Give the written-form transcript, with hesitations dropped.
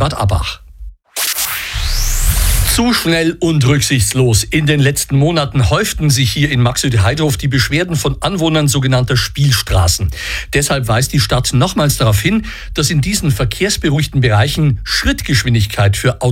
Bad Abbach. Zu schnell und rücksichtslos. In den letzten Monaten häuften sich hier in Marxöde-Heidorf die Beschwerden von Anwohnern sogenannter Spielstraßen. Deshalb weist die Stadt nochmals darauf hin, dass in diesen verkehrsberuhigten Bereichen Schrittgeschwindigkeit für